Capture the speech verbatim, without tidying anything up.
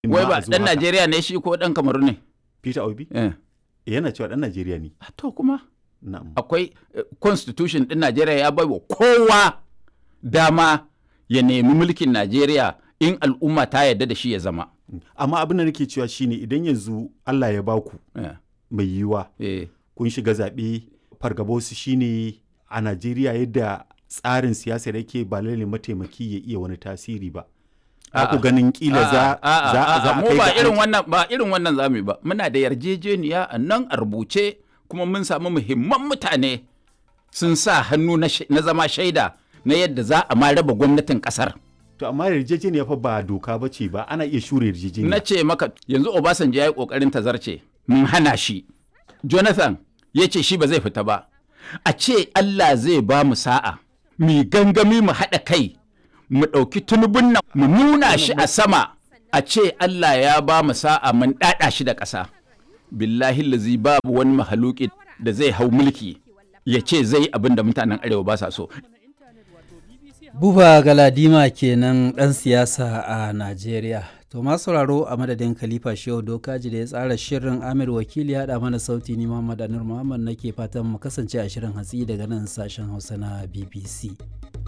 Wai ba ɗan Najeriya ne shi ko ɗan Kamaru ne? Peter Obi? Eh. Yana cewa ɗan Najeriya ne. To kuma Na'am. akwai eh, constitution ɗin Najeriya ya bai wa kowa dama ya nemi mulkin Najeriya in al'umma ta yarda da shi ya zama. Amma abin da nake cewa shine idan yanzu Allah ya baku Eh. mai yiwuwa Eh. kun shiga zaɓe fargabosu shine a Najeriya yadda tsarin siyasar yake ba lalle mataimaki ya iya wani tasiri ba. Ba ku ganin kila za A'a, za a'a, za a mu kai ba ga irin an- wannan ba irin wannan zamu yi ba. Muna da yarjejeniya a nan a rubuce kuma mun samu muhimman mutane sun sa hannu na sh- na zama shaida na yadda za a ma raba gwamnatin kasar. To amma yarjejeniya fa ba doka ba ce ba ana iya shure yarjejeniya. Na ce maka yanzu Obasanjo ya yi kokarin tazarce mun hana shi. Jonathan ya ce shi ba zai fita ba. A ce Allah zai ba mu sa'a mu gangami mu haɗa kai mu ɗauki tunubun nan mu nuna shi a sama a ce Allah ya ba mu sa'a mun ɗaɗa shi da ƙasa. Billahi lazi babu wani mahaluki da zai hau mulki ya ce zai abin da mutanen arewa ba sa so. Buba Galadima kenan ɗan siyasa a Najeriya. To masu sauraro a madadin Khalifa Shehu Dokaji da ya tsara shirin Amir Wakili ya haɗa mana sauti ni Muhammad Anur Muhammad nake fatan mu kasance a shirin hatsi daga nan sashen Hausa na B B C.